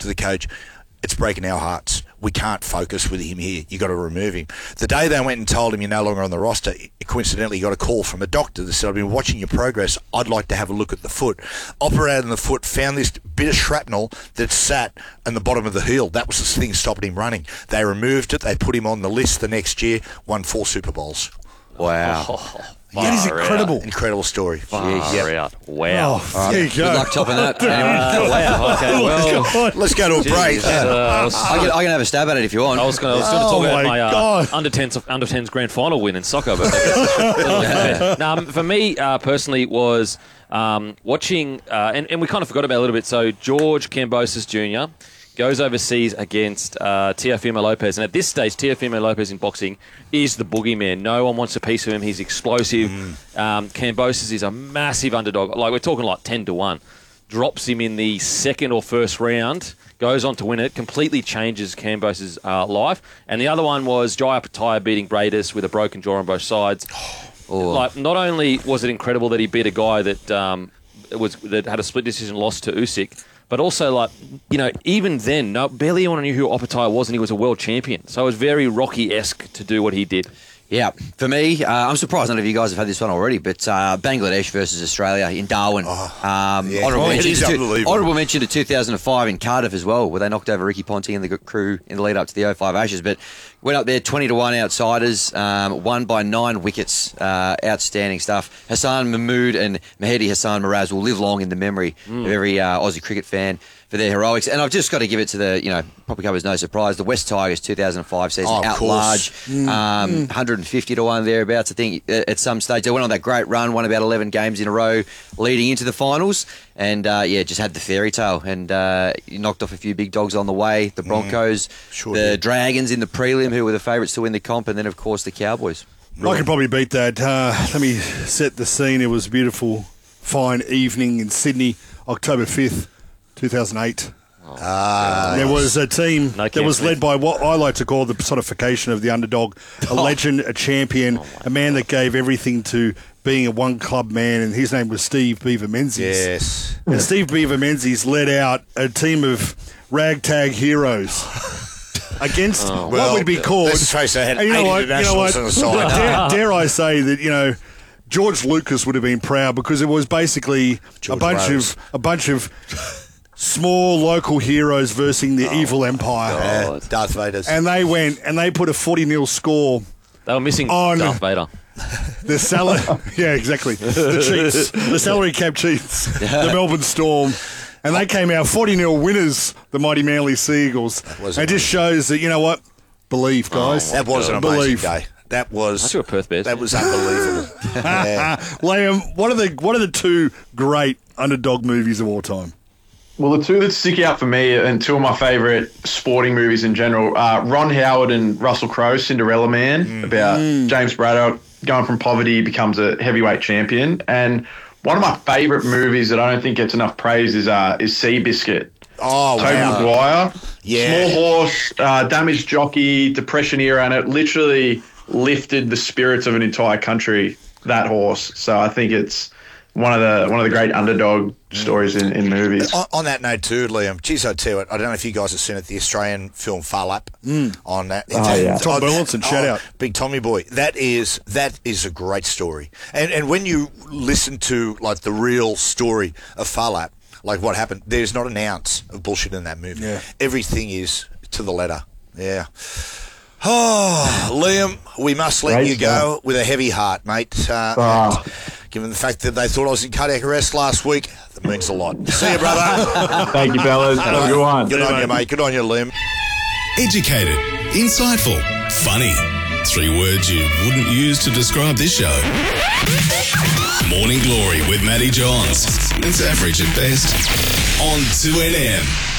to the coach, it's breaking our hearts. We can't focus with him here. You got to remove him. The day they went and told him you're no longer on the roster, coincidentally, he got a call from a doctor that said, I've been watching your progress. I'd like to have a look at the foot. Operated on the foot, found this bit of shrapnel that sat in the bottom of the heel. That was the thing stopping him running. They removed it. They put him on the list the next year, won 4 Super Bowls. Wow. That is incredible. Incredible story. Out. Wow. Oh, there you go. Good luck topping that. Wow. Okay. Well, Let's go to a break. I can have a stab at it if you want. I was going to talk about my God. under 10s grand final win in soccer. But for me personally, was watching, and we kind of forgot about it a little bit. So George Kambosos Jr. goes overseas against Teofimo Lopez. And at this stage, Teofimo Lopez in boxing is the boogeyman. No one wants a piece of him. He's explosive. Kambosos is a massive underdog. Like, we're talking like 10-1. Drops him in the second or first round, goes on to win it, completely changes Kambosos' life. And the other one was Jaya Pattaya beating Bradis with a broken jaw on both sides. Like, not only was it incredible that he beat a guy that that had a split decision loss to Usyk, but also, like, you know, even then, barely anyone knew who Opataya was, and he was a world champion. So it was very Rocky-esque to do what he did. Yeah, for me, I'm surprised none of you guys have had this one already, but Bangladesh versus Australia in Darwin. Honourable mention to 2005 in Cardiff as well, where they knocked over Ricky Ponting and the crew in the lead up to the 05 Ashes. But went up there 20-1 outsiders, won by 9 wickets. Outstanding stuff. Hassan Mahmood and Mahdi Hassan Miraz will live long in the memory of every Aussie cricket fan for their heroics. And I've just got to give it to the, probably covers no surprise, the West Tigers 2005 season out large, 150-1 thereabouts. I think at some stage they went on that great run, won about 11 games in a row leading into the finals, and just had the fairy tale, and knocked off a few big dogs on the way. The Broncos, Dragons in the prelim, who were the favourites to win the comp, and then of course the Cowboys. I could probably beat that. Let me set the scene. It was a beautiful, fine evening in Sydney, October 5th. 2008. There was a team that was led by what I like to call the personification of the underdog, a legend, a champion, a man that gave everything to being a one-club man, and his name was Steve Beaver Menzies. Yes. And Steve Beaver Menzies led out a team of ragtag heroes against what would be called... Let's face it, they had 8 internationals on the side. Dare I say that, George Lucas would have been proud, because it was basically a bunch of small local heroes versus the evil empire. Darth Vader. And they went and they put a 40-0 score. They were missing Darth Vader. The salary, yeah, exactly. The cheats, the salary cap cheats, the Melbourne Storm. And they came out 40-0 winners, the mighty Manly Seagulls. It just shows that, believe, guys. That was an amazing day. That was... That's your Perth Bears. That was unbelievable. Liam, what are the 2 great underdog movies of all time? Well, the 2 that stick out for me, and 2 of my favourite sporting movies in general, Ron Howard and Russell Crowe, Cinderella Man, about James Braddock going from poverty, becomes a heavyweight champion. And one of my favourite movies that I don't think gets enough praise is Seabiscuit. Oh, Tobey Maguire. Yeah. Small horse, damaged jockey, depression era, and it literally lifted the spirits of an entire country, that horse. So I think it's one of the great underdog stories in movies. On that note too, Liam, geez, I tell you what, I don't know if you guys have seen it, the Australian film Far Lap on that. Tom Burlinson, shout out. Big Tommy boy. That is a great story. And when you listen to like the real story of Far Lap, like what happened, there's not an ounce of bullshit in that movie. Yeah. Everything is to the letter. Yeah. Oh, Liam, we must let you go with a heavy heart, mate. Given the fact that they thought I was in cardiac arrest last week, that means a lot. See you, brother. Thank you, fellas. Have a good one. Good on you, mate. Good on you, Liam. Educated, insightful, funny. 3 words you wouldn't use to describe this show. Morning Glory with Matty Johns. It's average at best. On 2NM.